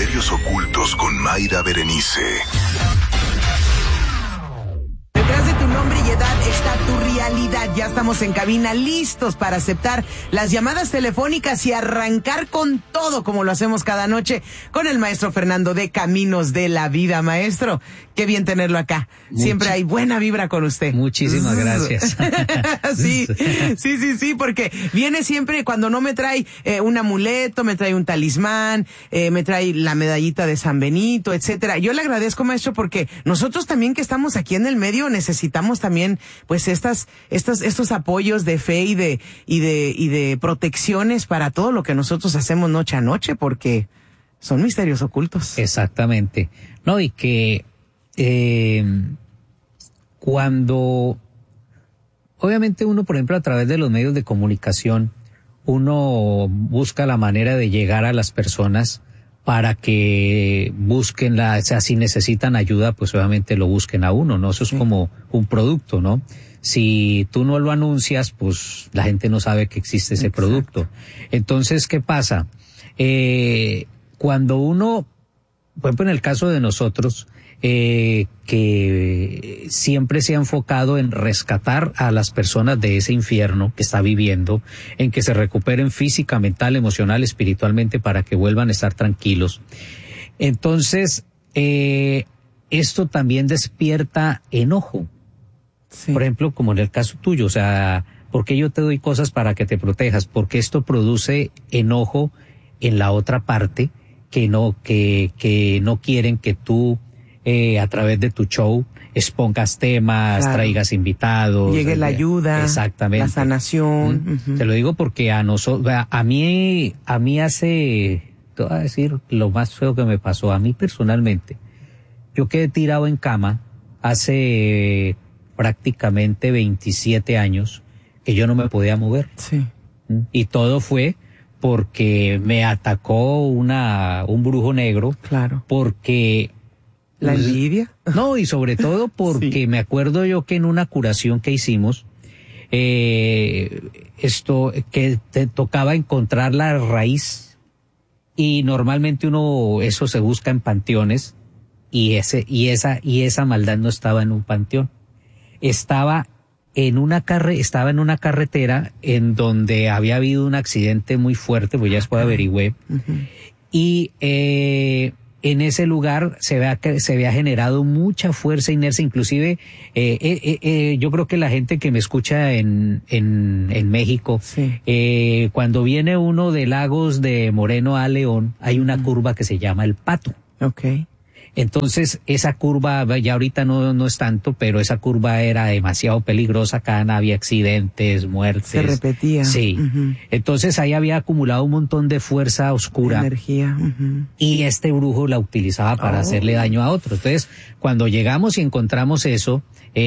Misterios Ocultos con Mayra Berenice. Detrás de tu nombre y edad está tu realidad. Ya estamos en cabina, listos para aceptar las llamadas telefónicas y arrancar con todo, como lo hacemos cada noche, con el maestro Fernando de Caminos de la Vida. Maestro, qué bien tenerlo acá. Siempre hay buena vibra con usted. Muchísimas gracias. Sí, porque viene siempre cuando no me trae un amuleto, me trae un talismán, me trae la medallita de San Benito, etcétera. Yo le agradezco, maestro, porque nosotros también que estamos aquí en el medio necesitamos también pues estos apoyos de fe y de protecciones para todo lo que nosotros hacemos noche a noche, porque son misterios ocultos. Exactamente. No, y que cuando obviamente uno, por ejemplo, a través de los medios de comunicación, uno busca la manera de llegar a las personas para que busquen o sea, si necesitan ayuda, pues obviamente lo busquen a uno, ¿no? Eso es como un producto, ¿no? Si tú no lo anuncias, pues la gente no sabe que existe ese producto. Entonces, ¿qué pasa? Cuando uno, por ejemplo, en el caso de nosotros, que siempre se ha enfocado en rescatar a las personas de ese infierno que está viviendo, en que se recuperen física, mental, emocional, espiritualmente, para que vuelvan a estar tranquilos. Entonces, esto también despierta enojo. Sí. Por ejemplo, como en el caso tuyo, o sea, ¿por qué yo te doy cosas para que te protejas? Porque esto produce enojo en la otra parte que no quieren que tú a través de tu show expongas temas, traigas invitados, llegue la ayuda, exactamente, la sanación. Te lo digo porque a mí hace, te voy a decir lo más feo que me pasó a mí personalmente. Yo quedé tirado en cama hace prácticamente 27 años que yo no me podía mover. Sí. Y todo fue porque me atacó un brujo negro. Claro. Porque ¿la envidia? No, y sobre todo porque me acuerdo yo que en una curación que hicimos, esto que te tocaba encontrar la raíz, y normalmente eso se busca en panteones, y esa maldad no estaba en un panteón. Estaba en una carretera en donde había habido un accidente muy fuerte, pues ya después averigüé, y en ese lugar se había generado mucha fuerza, inercia, inclusive yo creo que la gente que me escucha en México, cuando viene uno de Lagos de Moreno a León, hay una curva que se llama El Pato. Okay. Entonces, esa curva, ya ahorita no es tanto, pero esa curva era demasiado peligrosa, cada había accidentes, muertes. Se repetía. Sí. Entonces, ahí había acumulado un montón de fuerza oscura. Energía. Y este brujo la utilizaba para hacerle daño a otros. Entonces, cuando llegamos y encontramos eso,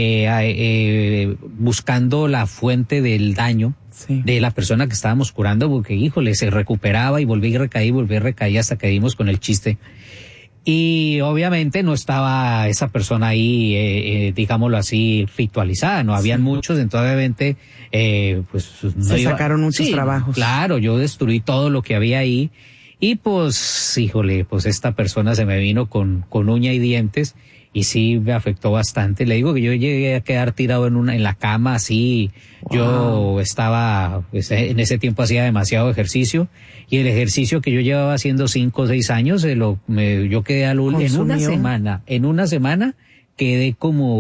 buscando la fuente del daño, de la persona que estábamos curando, porque, híjole, se recuperaba y volvía y recaía hasta que dimos con el chiste. Y obviamente no estaba esa persona ahí, digámoslo así, ritualizada, no habían muchos, entonces obviamente, pues... Se sacaron muchos trabajos. Claro, yo destruí todo lo que había ahí, y pues, híjole, pues esta persona se me vino con uña y dientes, y sí me afectó bastante. Le digo que yo llegué a quedar tirado en la cama, así. Wow. Yo estaba, pues, en ese tiempo hacía demasiado ejercicio, y el ejercicio que yo llevaba haciendo 5 o 6 años, yo quedé en una semana quedé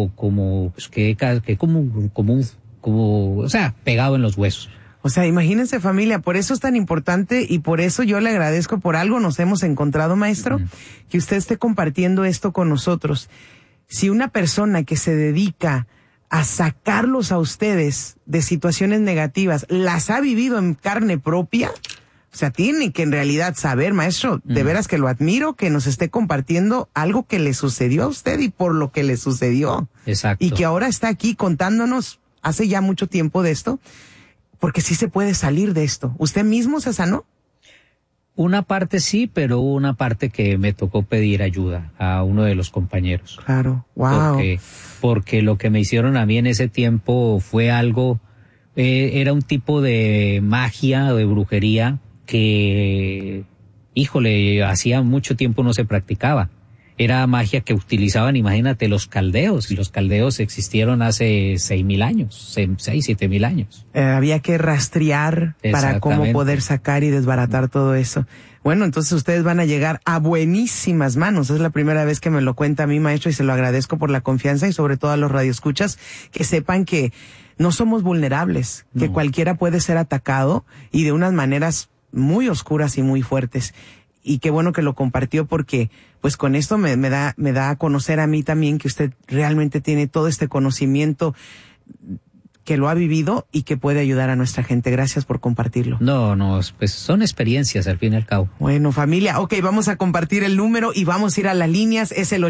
o sea, pegado en los huesos. O sea, imagínense, familia, por eso es tan importante, y por eso yo le agradezco, por algo nos hemos encontrado, maestro, que usted esté compartiendo esto con nosotros. Si una persona que se dedica a sacarlos a ustedes de situaciones negativas las ha vivido en carne propia, o sea, tiene que en realidad saber, maestro, de veras que lo admiro, que nos esté compartiendo algo que le sucedió a usted y por lo que le sucedió. Exacto. Y que ahora está aquí contándonos hace ya mucho tiempo de esto. Porque sí se puede salir de esto. ¿Usted mismo se sanó? Una parte sí, pero hubo una parte que me tocó pedir ayuda a uno de los compañeros. Claro, wow. Porque lo que me hicieron a mí en ese tiempo fue algo, era un tipo de magia o de brujería que híjole, hacía mucho tiempo no se practicaba. Era magia que utilizaban, imagínate, los caldeos, y los caldeos existieron hace 6,000 años, 7,000 años. Había que rastrear para cómo poder sacar y desbaratar todo eso. Bueno, entonces ustedes van a llegar a buenísimas manos. Es la primera vez que me lo cuenta a mí, maestro, y se lo agradezco por la confianza, y sobre todo a los radioescuchas, que sepan que no somos vulnerables, que cualquiera puede ser atacado, y de unas maneras muy oscuras y muy fuertes. Y qué bueno que lo compartió, porque pues con esto me da a conocer a mí también que usted realmente tiene todo este conocimiento, que lo ha vivido y que puede ayudar a nuestra gente. Gracias por compartirlo. No, pues son experiencias al fin y al cabo. Bueno, familia, ok, vamos a compartir el número y vamos a ir a las líneas. Es el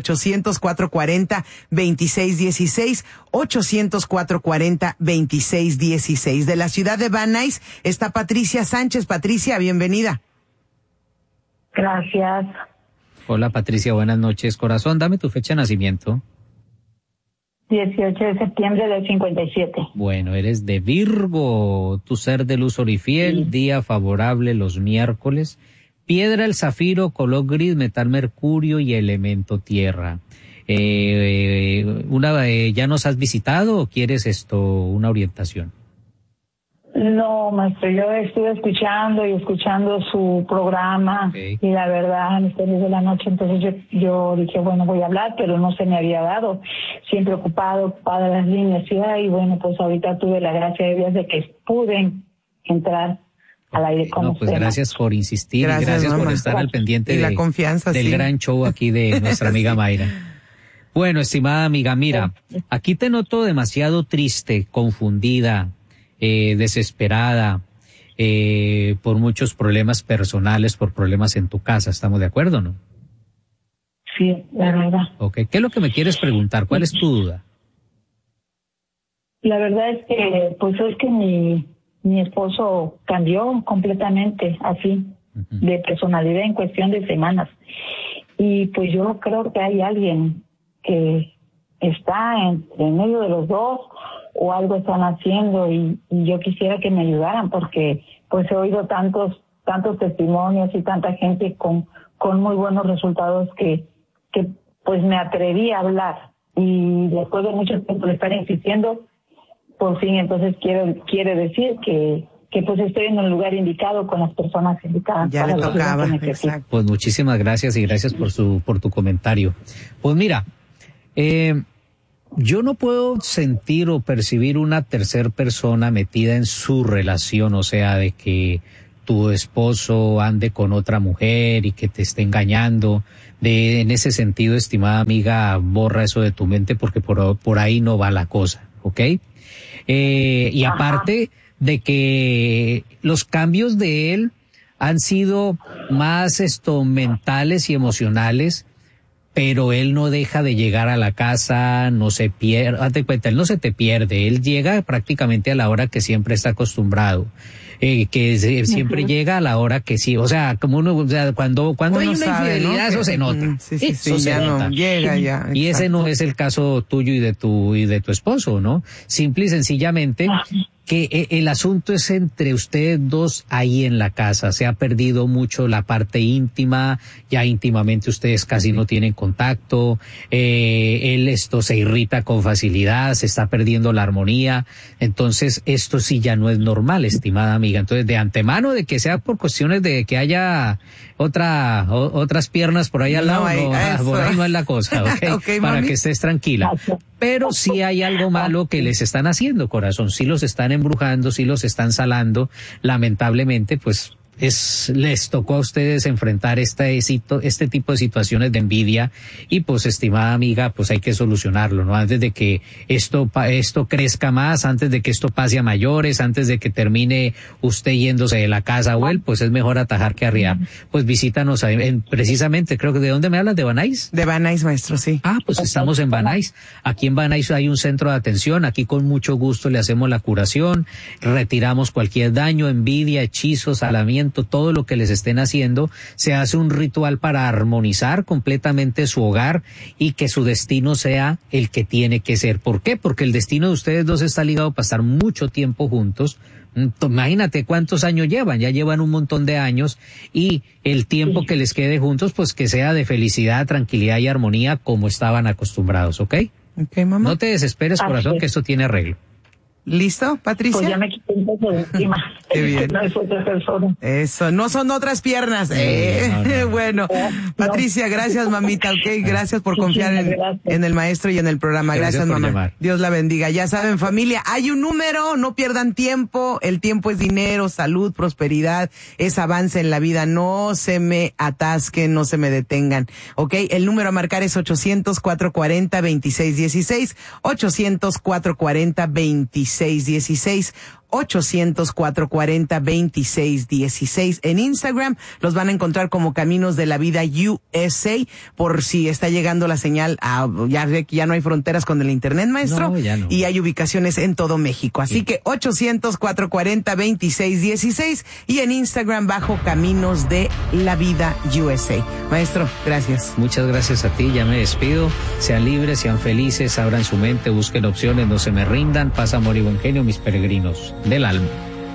800-440-2616, 800-440-2616. De la ciudad de Van Nuys está Patricia Sánchez. Patricia, bienvenida. Gracias. Hola Patricia, buenas noches. Corazón, dame tu fecha de nacimiento. 18 de septiembre del 57. Bueno, eres de Virgo, tu ser de luz orifiel, sí. Día favorable los miércoles, piedra el zafiro, color gris, metal mercurio y elemento tierra. ¿Ya nos has visitado o quieres una orientación? No, maestro, yo estuve escuchando su programa, okay. Y la verdad, en este día de la noche, entonces yo dije, bueno, voy a hablar, pero no se me había dado, siempre ocupada las líneas, y bueno, pues ahorita tuve la gracia de Dios de que pude entrar al aire con usted. Pues gracias por insistir, gracias por estar al pendiente y la confianza, del gran show aquí de nuestra amiga sí. Mayra. Bueno, estimada amiga, mira, aquí te noto demasiado triste, confundida, desesperada, por muchos problemas personales, por problemas en tu casa. ¿Estamos de acuerdo, no? Sí, la verdad. Okay. ¿Qué es lo que me quieres preguntar? ¿Cuál es tu duda? La verdad es que, pues es que mi esposo cambió completamente, así, de personalidad en cuestión de semanas. Y pues yo creo que hay alguien que está en medio de los dos, o algo están haciendo, y yo quisiera que me ayudaran, porque pues he oído tantos testimonios y tanta gente con muy buenos resultados que pues me atreví a hablar, y después de mucho tiempo de estar insistiendo, por fin entonces quiere decir que pues estoy en el lugar indicado con las personas indicadas. Ya le tocaba, exacto. Pues muchísimas gracias, y gracias por tu comentario. Pues mira, yo no puedo sentir o percibir una tercera persona metida en su relación, o sea, de que tu esposo ande con otra mujer y que te esté engañando. En ese sentido, estimada amiga, borra eso de tu mente, porque por ahí no va la cosa, ¿ok? Y aparte de que los cambios de él han sido más mentales y emocionales, pero él no deja de llegar a la casa, no se pierde, hazte cuenta, él no se te pierde, él llega prácticamente a la hora que siempre está acostumbrado, siempre llega a la hora que sí, o sea, como uno, o sea, cuando hay una infidelidad, ¿no? Eso se nota. Sí, ya nota. No llega ya. Y ese no es el caso tuyo y de tu esposo, ¿no? Simple y sencillamente que el asunto es entre ustedes dos ahí en la casa. Se ha perdido mucho la parte íntima, ya íntimamente ustedes casi no tienen contacto, él se irrita con facilidad, se está perdiendo la armonía. Entonces esto sí ya no es normal, estimada amiga. Entonces, de antemano, de que sea por cuestiones de que haya otras piernas por ahí al lado, por ahí no es la cosa, ¿ok? Para que estés tranquila. Pero sí hay algo malo que les están haciendo, corazón. Sí los están embrujando, sí los están salando. Lamentablemente, pues les tocó a ustedes enfrentar este tipo de situaciones de envidia, y pues, estimada amiga, pues hay que solucionarlo, ¿no? Antes de que esto crezca más, antes de que esto pase a mayores, antes de que termine usted yéndose de la casa o él, pues es mejor atajar que arriar. Pues visítanos precisamente, creo que ¿de dónde me hablas? ¿De Van Nuys? De Van Nuys, maestro, sí. Pues estamos en Van Nuys. Aquí en Van Nuys hay un centro de atención, aquí con mucho gusto le hacemos la curación, retiramos cualquier daño, envidia, hechizos, salamientos, tratamiento, todo lo que les estén haciendo, se hace un ritual para armonizar completamente su hogar y que su destino sea el que tiene que ser. ¿Por qué? Porque el destino de ustedes dos está ligado para estar mucho tiempo juntos. Imagínate cuántos años llevan, ya llevan un montón de años, y el tiempo que les quede juntos, pues que sea de felicidad, tranquilidad y armonía como estaban acostumbrados, ¿ok? Ok, mamá. No te desesperes, corazón, que esto tiene arreglo. ¿Listo, Patricia? Pues ya me quité un poco de encima. Qué bien. No es otra persona. Eso, no son otras piernas. No. Bueno, Patricia, gracias, mamita, ok, gracias por confiar en el maestro y en el programa. Gracias, por mamá. llamar. Dios la bendiga. Ya saben, familia, hay un número, no pierdan tiempo. El tiempo es dinero, salud, prosperidad, es avance en la vida. No se me atasquen, no se me detengan, ok. El número a marcar es 800-440-2616, 800-440-2616. 800-440-2616. En Instagram los van a encontrar como Caminos de la Vida USA, por si está llegando la señal ya ve que ya no hay fronteras con el internet, maestro. No, ya no. Y hay ubicaciones en todo México. Así que 800-440-2616 y en Instagram bajo Caminos de la Vida USA. Maestro, gracias. Muchas gracias a ti, ya me despido. Sean libres, sean felices, abran su mente, busquen opciones, no se me rindan. Paz, amor y buen genio, mis peregrinos del alma.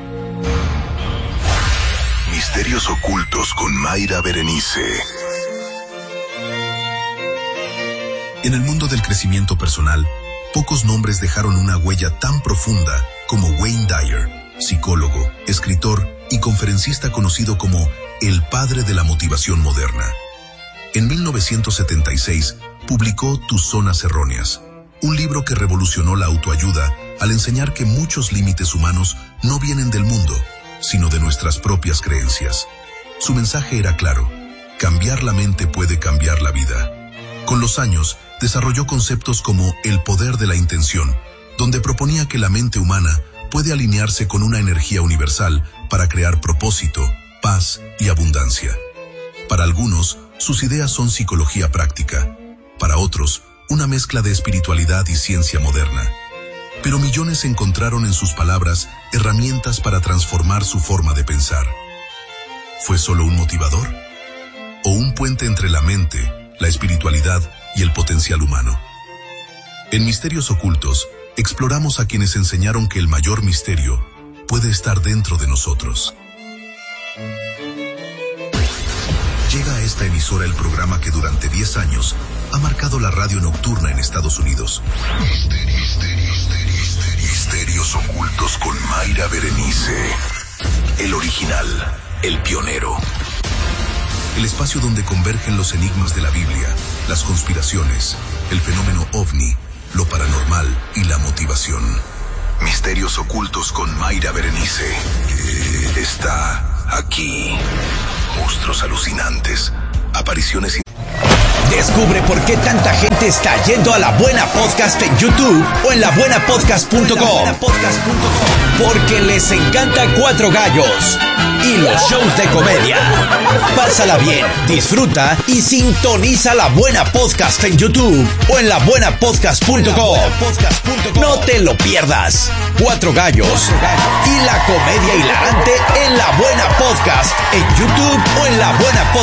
Misterios ocultos con Mayra Berenice. En el mundo del crecimiento personal, pocos nombres dejaron una huella tan profunda como Wayne Dyer, psicólogo, escritor y conferencista conocido como el padre de la motivación moderna. En 1976 publicó Tus zonas erróneas, un libro que revolucionó la autoayuda al enseñar que muchos límites humanos no vienen del mundo, sino de nuestras propias creencias. Su mensaje era claro: cambiar la mente puede cambiar la vida. Con los años, desarrolló conceptos como el poder de la intención, donde proponía que la mente humana puede alinearse con una energía universal para crear propósito, paz y abundancia. Para algunos, sus ideas son psicología práctica. Para otros, una mezcla de espiritualidad y ciencia moderna. Pero millones encontraron en sus palabras herramientas para transformar su forma de pensar. ¿Fue solo un motivador? ¿O un puente entre la mente, la espiritualidad y el potencial humano? En Misterios Ocultos, exploramos a quienes enseñaron que el mayor misterio puede estar dentro de nosotros. Llega a esta emisora el programa que durante 10 años ha marcado la radio nocturna en Estados Unidos. Misterios Ocultos con Mayra Berenice. El original, el pionero. El espacio donde convergen los enigmas de la Biblia, las conspiraciones, el fenómeno ovni, lo paranormal y la motivación. Misterios Ocultos con Mayra Berenice. Está aquí. Monstruos alucinantes, apariciones. Descubre por qué tanta gente está yendo a La Buena Podcast en YouTube o en labuenapodcast.com. Porque les encanta Cuatro Gallos y los shows de comedia. Pásala bien, disfruta y sintoniza La Buena Podcast en YouTube o en labuenapodcast.com. No te lo pierdas. Cuatro Gallos y la comedia hilarante en La Buena Podcast en YouTube o en labuenapodcast.com.